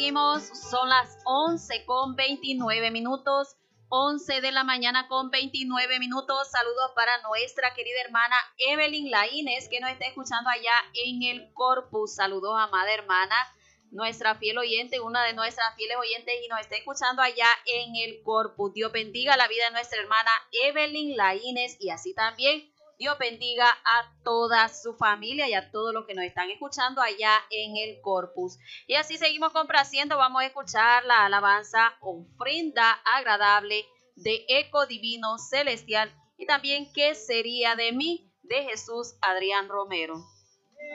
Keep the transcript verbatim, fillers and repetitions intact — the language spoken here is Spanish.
seguimos. Son las once con veintinueve minutos. once de la mañana con veintinueve minutos. Saludos para nuestra querida hermana Evelyn Laínez, que nos está escuchando allá en el Corpus. Saludos, amada hermana, nuestra fiel oyente, una de nuestras fieles oyentes, y nos está escuchando allá en el Corpus. Dios bendiga la vida de nuestra hermana Evelyn Laínez, y así también Dios bendiga a toda su familia y a todos los que nos están escuchando allá en el Corpus. Y así seguimos complaciendo. Vamos a escuchar la alabanza Ofrenda Agradable de Eco Divino Celestial, y también ¿Qué sería de mí?, de Jesús Adrián Romero.